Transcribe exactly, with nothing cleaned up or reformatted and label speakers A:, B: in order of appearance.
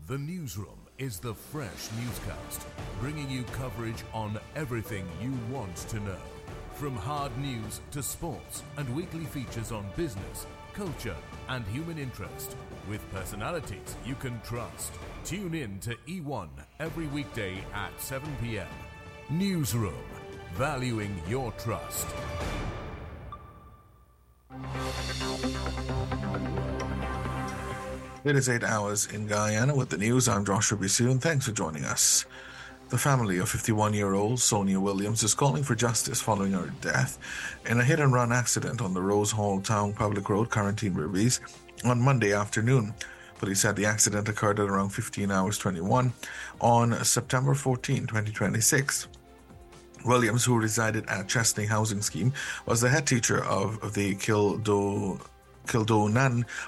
A: The Newsroom is the fresh newscast, bringing you coverage on everything you want to know. From hard news to sports and weekly features on business, culture and human interest, with personalities you can trust. Tune in to E one every weekday at seven p.m. Newsroom, valuing your trust.
B: It is eight hours in Guyana with the news. I'm Joshua Bissoon. Thanks for joining us. The family of fifty-one-year-old Sonia Williams is calling for justice following her death in a hit-and-run accident on the Rose Hall Town Public Road, Quarantine Ribbies, on Monday afternoon. Police said the accident occurred at around fifteen hours twenty-one on September fourteenth, twenty twenty-six. Williams, who resided at Chesney Housing Scheme, was the head teacher of the Kildo Kildonan